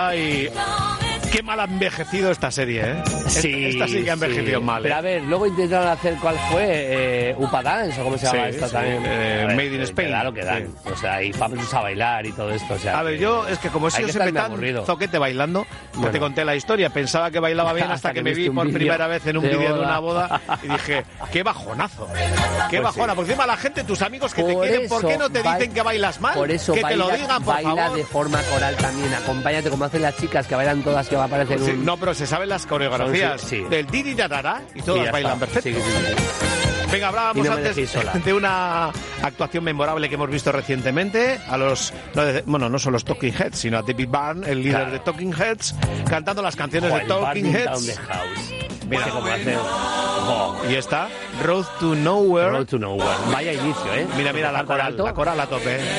Ay, qué mal ha envejecido esta serie, ¿eh? Sí, esta sí que ha envejecido mal. Pero a ver, luego intentaron hacer, ¿cuál fue? Upa Dance, o cómo se llama esta también. Made in Spain. Claro que dan. Sí. O sea, y vamos a bailar y todo esto. O sea, a ver, yo es que como he sido siempre tan aburrido. zoquete bailando, Bueno. que te conté la historia, pensaba que bailaba bien hasta que me vi por primera vez en un vídeo de una boda y dije, qué bajonazo, qué Pues bajona. sí. Por encima la gente, tus amigos que te Por quieren, eso, ¿por qué no te dicen que bailas mal? Por eso que baila, te lo digan, por baila favor. de forma coral también. Acompáñate como hacen las chicas que bailan todas, que va a parecer Sí, un... no, pero se saben las coreografías Sí. del Didi Darara y Y todas ya bailan está. perfecto. Sí. Venga, hablábamos Y no me antes dejéis sola. de una actuación memorable que hemos visto recientemente a los, no son los Talking Heads, sino a David Byrne, el líder Claro. de Talking Heads, cantando las canciones de El Talking Burning Heads. Down the House. Mira. Cómo hace... Y está Road to Nowhere. Road to Nowhere. Vaya inicio, ¿eh? Mira, la Empezar tan coral alto. a tope.